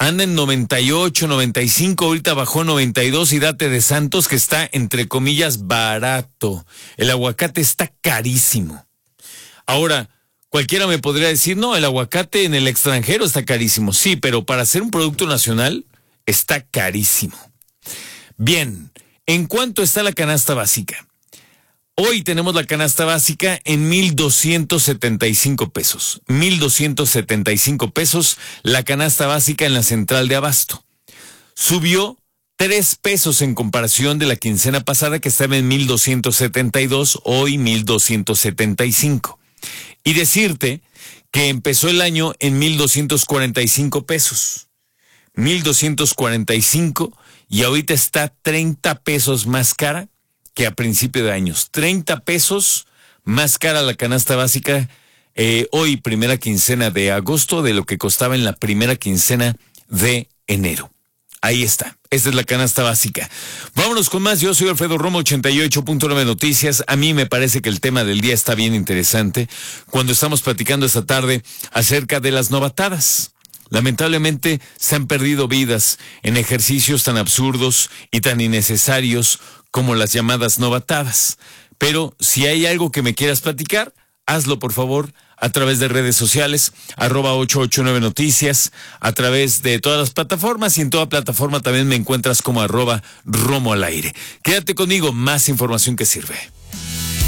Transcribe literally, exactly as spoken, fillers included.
anda en noventa y ocho, noventa y cinco, ahorita bajó noventa y dos y date de Santos que está, entre comillas, barato. El aguacate está carísimo. Ahora, cualquiera me podría decir, no, el aguacate en el extranjero está carísimo. Sí, pero para ser un producto nacional está carísimo. Bien, ¿en cuánto está la canasta básica? Hoy tenemos la canasta básica en mil doscientos setenta y cinco pesos. mil doscientos setenta y cinco pesos la canasta básica en la central de abasto. Subió tres pesos en comparación de la quincena pasada que estaba en mil doscientos setenta y dos, hoy mil doscientos setenta y cinco. Y decirte que empezó el año en mil doscientos cuarenta y cinco pesos. mil doscientos cuarenta y cinco y ahorita está treinta pesos más cara que a principio de años. treinta pesos más cara la canasta básica eh, hoy, primera quincena de agosto, de lo que costaba en la primera quincena de enero. Ahí está. Esta es la canasta básica. Vámonos con más. Yo soy Alfredo Romo, ochenta y ocho punto nueve Noticias. A mí me parece que el tema del día está bien interesante cuando estamos platicando esta tarde acerca de las novatadas. Lamentablemente se han perdido vidas en ejercicios tan absurdos y tan innecesarios como las llamadas novatadas. Pero si hay algo que me quieras platicar, hazlo por favor a través de redes sociales, arroba ochocientos ochenta y nueve Noticias, a través de todas las plataformas, y en toda plataforma también me encuentras como arroba Romo al aire. Quédate conmigo, más información que sirve.